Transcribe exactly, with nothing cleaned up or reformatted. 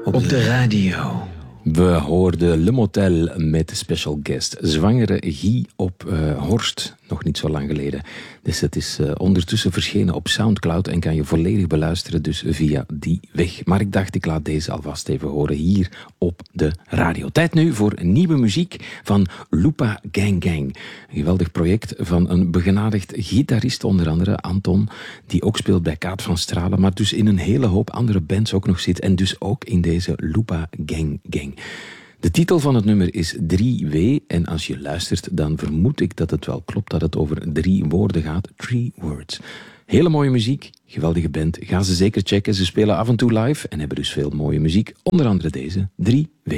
op de radio. We hoorden Le Motel met special guest zwangere Guy op uh, Horst, nog niet zo lang geleden. Dus het is uh, ondertussen verschenen op Soundcloud en kan je volledig beluisteren, dus via die weg. Maar ik dacht, ik laat deze alvast even horen hier op de radio. Tijd nu voor nieuwe muziek van Lupa Gang Gang. Een geweldig project van een begenadigd gitarist, onder andere Anton, die ook speelt bij Kaat van Stralen, maar dus in een hele hoop andere bands ook nog zit en dus ook in deze Lupa Gang Gang. De titel van het nummer is drie W en als je luistert dan vermoed ik dat het wel klopt dat het over drie woorden gaat. Three words. Hele mooie muziek, geweldige band. Ga ze zeker checken. Ze spelen af en toe live en hebben dus veel mooie muziek. Onder andere deze, drie W.